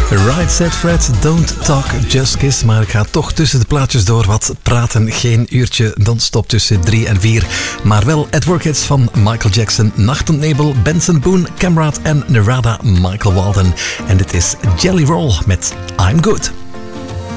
Right said Fred, don't talk, just kiss. Maar ik ga toch tussen de plaatjes door wat praten. Geen uurtje non-stop tussen 3 en 4. Maar wel At Work Hits van Michael Jackson, Nacht en Nebel, Benson Boone, Camrad en Narada, Michael Walden. En dit is Jelly Roll met I'm Good.